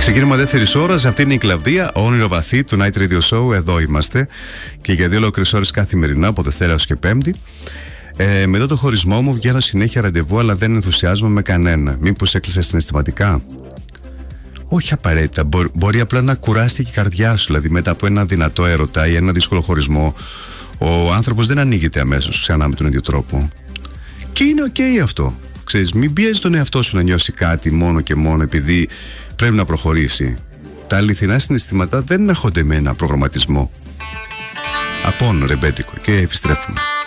Ξεκίνημα δεύτερης ώρας. Αυτή είναι η Κλαβδία, όνειρο βαθύ του Night Radio Show. Εδώ είμαστε και για 2 ολόκληρες ώρες καθημερινά, από Δευτέρα έως και Πέμπτη. Με εδώ το χωρισμό μου βγαίνω συνέχεια ραντεβού, αλλά δεν ενθουσιάζομαι με κανένα. Μήπως έκλεισε συναισθηματικά? Όχι απαραίτητα. Μπορεί απλά να κουράστηκε η καρδιά σου. Δηλαδή, μετά από ένα δυνατό έρωτα ή ένα δύσκολο χωρισμό, ο άνθρωπος δεν ανοίγεται αμέσως ξανά με τον ίδιο τρόπο. Και είναι ok αυτό. Ξέρεις, μην πιέζει τον εαυτό σου να νιώσει κάτι μόνο και μόνο επειδή πρέπει να προχωρήσει. Τα αληθινά συναισθήματα δεν έρχονται με ένα προγραμματισμό. Από ρεμπέτικο, και επιστρέφουμε.